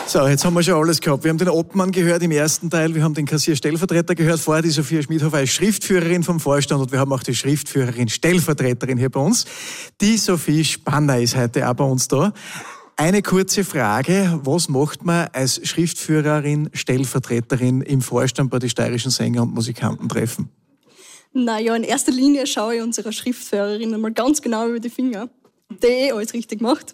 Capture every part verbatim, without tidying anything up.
So, jetzt haben wir schon alles gehabt. Wir haben den Obmann gehört im ersten Teil, wir haben den Kassierstellvertreter gehört, vorher die Sophia Schmidhofer als Schriftführerin vom Vorstand und wir haben auch die Schriftführerin, Stellvertreterin hier bei uns. Die Sophie Spanner ist heute auch bei uns da. Eine kurze Frage, was macht man als Schriftführerin, Stellvertreterin im Vorstand bei den steirischen Sänger- und Musikantentreffen? Naja, in erster Linie schaue ich unserer Schriftführerin einmal ganz genau über die Finger, die eh alles richtig macht.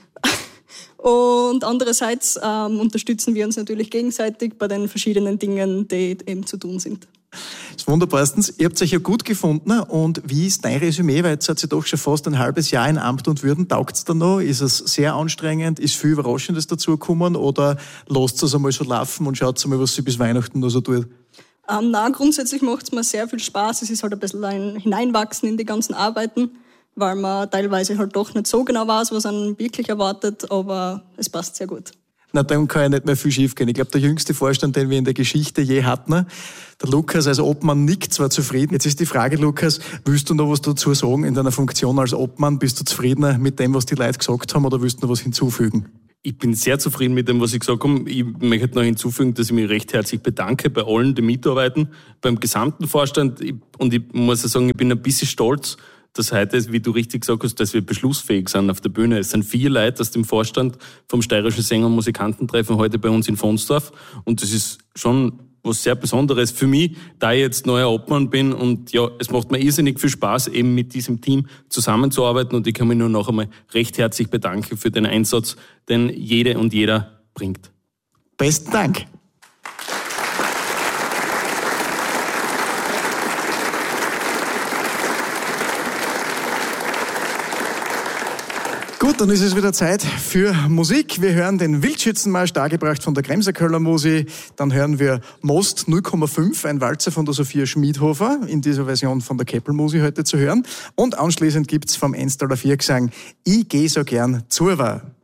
Und andererseits ähm, unterstützen wir uns natürlich gegenseitig bei den verschiedenen Dingen, die eben zu tun sind. Das ist wunderbar. Erstens, ihr habt euch ja gut gefunden. Und wie ist dein Resümee? Weil jetzt hat sie doch schon fast ein halbes Jahr in Amt und Würden. Taugt es da noch? Ist es sehr anstrengend? Ist viel Überraschendes dazugekommen? Oder lasst es einmal so laufen und schaut mal, was sie bis Weihnachten noch so tut? Ähm, nein, grundsätzlich macht es mir sehr viel Spaß. Es ist halt ein bisschen ein Hineinwachsen in die ganzen Arbeiten, weil man teilweise halt doch nicht so genau weiß, was einen wirklich erwartet, aber es passt sehr gut. Na, dann kann ja nicht mehr viel schief gehen. Ich glaube, der jüngste Vorstand, den wir in der Geschichte je hatten, der Lukas als Obmann, nickt zwar zufrieden. Jetzt ist die Frage, Lukas, willst du noch was dazu sagen in deiner Funktion als Obmann? Bist du zufriedener mit dem, was die Leute gesagt haben, oder willst du noch was hinzufügen? Ich bin sehr zufrieden mit dem, was ich gesagt habe. Ich möchte noch hinzufügen, dass ich mich recht herzlich bedanke bei allen, die mitarbeiten, beim gesamten Vorstand. Und ich muss sagen, ich bin ein bisschen stolz, dass heute, wie du richtig gesagt hast, dass wir beschlussfähig sind auf der Bühne. Es sind vier Leute aus dem Vorstand vom Steirischen Sänger- und Musikantentreffen heute bei uns in Vonsdorf. Und das ist schon was sehr Besonderes für mich, da ich jetzt neuer Obmann bin. Und ja, es macht mir irrsinnig viel Spaß, eben mit diesem Team zusammenzuarbeiten. Und ich kann mich nur noch einmal recht herzlich bedanken für den Einsatz, den jede und jeder bringt. Besten Dank. Gut, dann ist es wieder Zeit für Musik. Wir hören den Wildschützenmarsch, dargebracht von der Kremser Köller Musi. Dann hören wir Most null Komma fünf, ein Walzer von der Sophia Schmidhofer, in dieser Version von der Keppel Musi heute zu hören. Und anschließend gibt's vom Enstaller Viergesang Ich geh so gern zur Wahl.